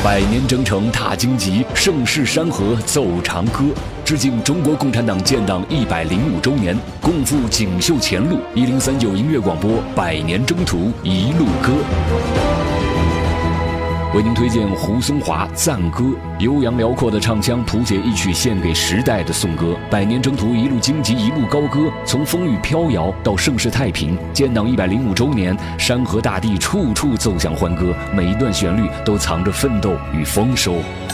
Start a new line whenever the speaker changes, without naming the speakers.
百年征程踏荆棘，盛世山河奏长歌。致敬中国共产党建党105周年，共赴锦绣前路1039音乐广播百年征途一路歌。为您推荐胡松华赞歌，悠扬辽阔的唱腔谱写一曲献给时代的颂歌。百年征途一路荆棘一路高歌，从风雨飘摇到盛世太平。建党105周年，山河大地处处奏响欢歌，每一段旋律都藏着奋斗与丰收。